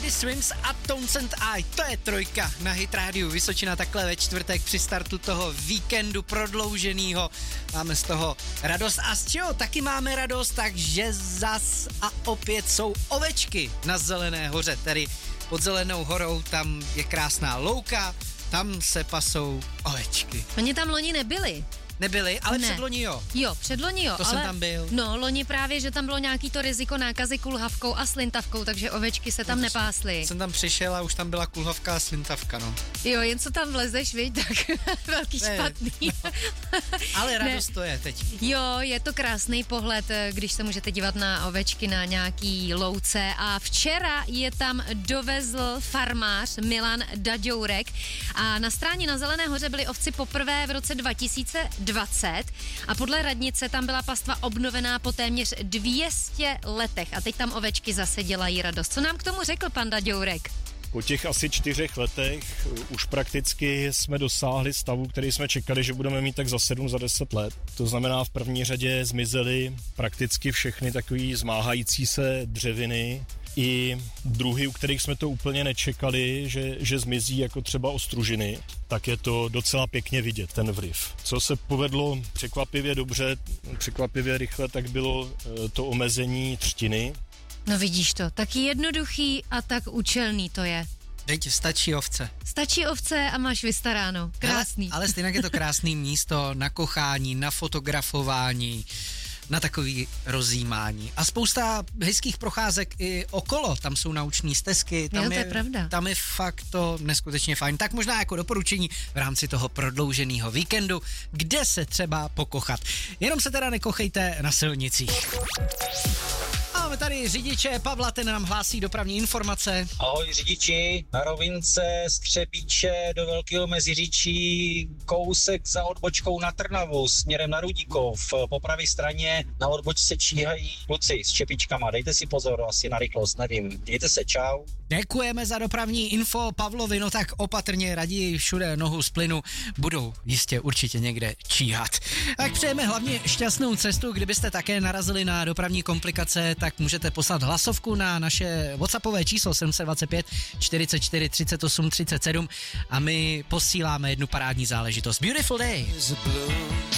Teddy Swims a Townsend I, to je trojka na Hit Radio Vysočina takhle ve čtvrtek při startu toho víkendu prodlouženýho. Máme z toho radost a z čeho taky máme radost, takže zas a opět jsou ovečky na Zelené hoře, tedy pod Zelenou horou, tam je krásná louka, tam se pasou ovečky. Oni tam loni nebyli. Nebyli, ale předloni jo. Jo, předloni jo. To ale jsem tam byl. No, loni právě, že tam bylo nějaký to riziko nákazy kulhavkou a slintavkou, takže ovečky se tam nepásly. Jsem tam přišel a už tam byla kulhavka a slintavka, no. Jo, jen co tam vlezeš, viď, tak velký špatný. No. Ale radost to je teď. Jo, je to krásný pohled, když se můžete dívat na ovečky na nějaký louce a včera je tam dovezl farmář Milan Daďourek a na stráni na Zelené hoře byly ovci poprvé v roce 2020 a podle radnice tam byla pastva obnovená po téměř 200 letech a teď tam ovečky zase dělají radost. Co nám k tomu řekl pan Daďourek? Po těch asi 4 letech už prakticky jsme dosáhli stavu, který jsme čekali, že budeme mít tak za 7, za 10 let. To znamená, v první řadě zmizely prakticky všechny takový zmáhající se dřeviny i druhy, u kterých jsme to úplně nečekali, že zmizí, jako třeba ostružiny, tak je to docela pěkně vidět, ten vliv. Co se povedlo překvapivě dobře, překvapivě rychle, tak bylo to omezení třtiny. No vidíš to, tak jednoduchý a tak účelný to je. Teď stačí ovce. Stačí ovce a máš vystaráno. Krásný. Ale stejně je to krásný místo na kochání, na fotografování, na takový rozjímání. A spousta hezkých procházek i okolo, tam jsou nauční stezky. Tam jo, to je pravda. Tam je fakt to neskutečně fajn. Tak možná jako doporučení v rámci toho prodlouženého víkendu, kde se třeba pokochat. Jenom se teda nekochejte na silnicích. Máme tady řidiče Pavla, ten nám hlásí dopravní informace. Ahoj řidiči, na rovince z Třebíče do Velkého Meziříčí, kousek za odbočkou na Trnavu směrem na Rudíkov. Po pravé straně na odbočce číhají kluci s čepičkama, dejte si pozor asi na rychlost, nevím. Mějte se, čau. Děkujeme za dopravní info Pavlovi, no tak opatrně, raději všude nohu z plynu, budou jistě určitě někde číhat. Tak přejeme hlavně šťastnou cestu, kdybyste také narazili na dopravní komplikace, tak můžete poslat hlasovku na naše WhatsAppové číslo 725 44 38 37 a my posíláme jednu parádní záležitost. Beautiful Day.